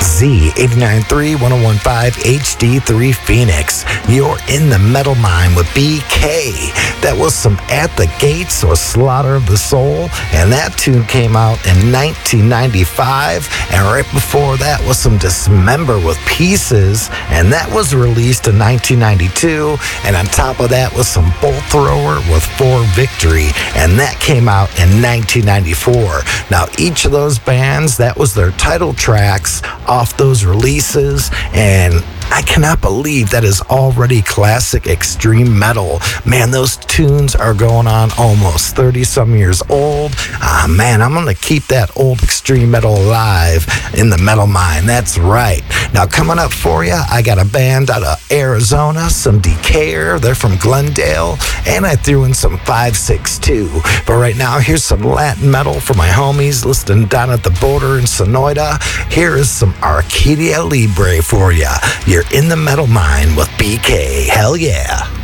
Z89.3, 101.5 HD3 Phoenix. You're in the Metal Mine with BK. That was some At the Gates or Slaughter of the Soul, and that tune came out in 1995. And right before that was some Dismember with Pieces, and that was released in 1992. And on top of that was some Bolt Thrower with For Victory, and that came out in 1994. Now, each of those bands, that was their title tracks off those releases, and I cannot believe that is already classic extreme metal. Man, those tunes are going on almost 30-some years old. Man, I'm going to keep that old extreme metal alive in the Metal Mine. That's right. Now, coming up for you, I got a band out of Arizona, some Decayer. They're from Glendale, and I threw in some 562. But right now, here's some Latin metal for my homies listening down at the border in Sonoita. Here is some Arcadia Libre for you. You're in the Metal Mine with BK. Hell yeah.